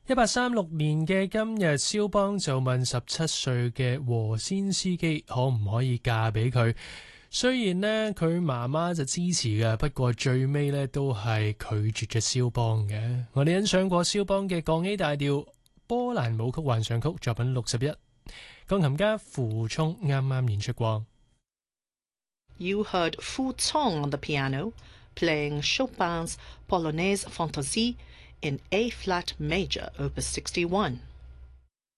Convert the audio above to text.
1836年嘅今日，肖邦就問17歲嘅和仙斯基可唔可以嫁俾佢。雖然呢，佢媽媽就支持嘅，不過最尾呢都係拒絕咗肖邦嘅。我哋欣賞過肖邦嘅降 A 大調波蘭舞曲幻想曲作品61，鋼琴家傅聰啱啱演出過。 You heard Fu Cong on the piano playing Chopin's Polonaise Fantaisie in A flat major, opus 61.